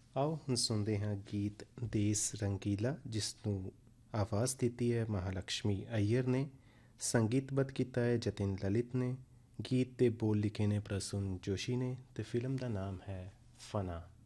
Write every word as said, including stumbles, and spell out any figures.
ਆਓ ਹੁਣ ਸੁਣਦੇ ਹਾਂ ਗੀਤ ਦੇਸ ਰੰਗੀਲਾ, ਜਿਸ ਨੂੰ ਆਵਾਜ਼ ਦਿੱਤੀ ਹੈ ਮਹਾਲਕਸ਼ਮੀ ਅਈਅਰ ਨੇ, ਸੰਗੀਤਬੱਧ ਕੀਤਾ ਹੈ ਜਤਿਨ ਲਲਿਤ ਨੇ, ਗੀਤ ਦੇ ਬੋਲ ਲਿਖੇ ਨੇ ਪ੍ਰਸੂਨ ਜੋਸ਼ੀ ਨੇ, ਅਤੇ ਫਿਲਮ ਦਾ ਨਾਮ ਹੈ ਫਨਾ।